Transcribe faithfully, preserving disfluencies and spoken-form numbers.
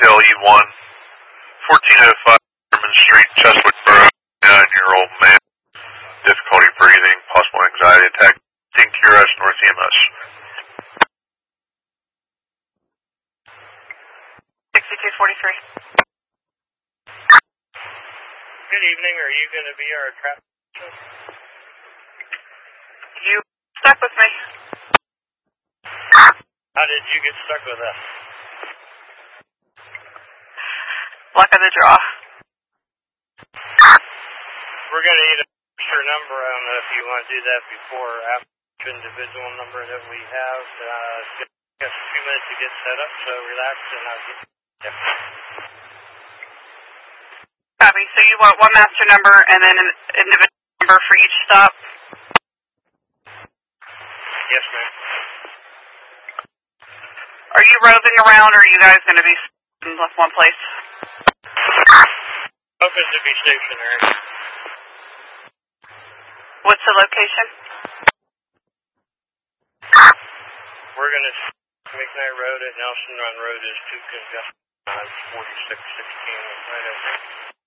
L E one, fourteen oh five Sherman Street, Chesapeake Borough, nine-year-old man, difficulty breathing, possible anxiety attack, Q R S North E M S. sixty-two forty-three. Good evening, are you going to be our traffic? You stuck with me. How did you get stuck with us? Luck of the draw. We're going to need a picture number. I don't know if you want to do that before or after the individual number that we have. Uh, it's going to take us a few minutes to get set up, so relax and I'll get you. Copy. So you want one master number and then an individual number for each stop? Yes, ma'am. Are you roving around, or are you guys going to be in one place? Hoping to be stationary. What's the location? We're going to McKnight Road at Nelson Run Road is too congested. Uh, it's forty-six sixteen right over there.